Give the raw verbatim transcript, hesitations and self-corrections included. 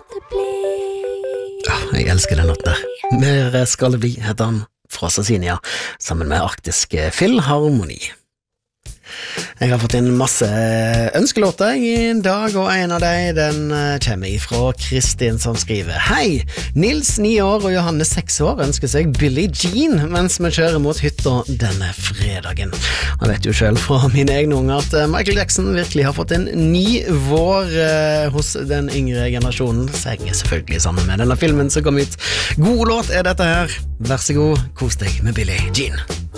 Ah, jeg elsker den låten der. Mer skal det bli, heter han, fra Sassinia, sammen med Arktisk Filharmoni. Jeg har fått inn masse ønskelåter i dag, og en av dem, den kommer fra Kristin som skriver: Hei, Nils ni år og Johanne seks år ønsker seg Billie Jean mens vi kjører mot hytta denne fredagen. Jeg vet jo selv fra mine egne unger at Michael Jackson virkelig har fått en ny vår eh, hos den yngre generasjonen, så jeg er selvfølgelig sammen med denne filmen som kom ut. God låt er dette her. Vær så god, kos deg med Billie Jean.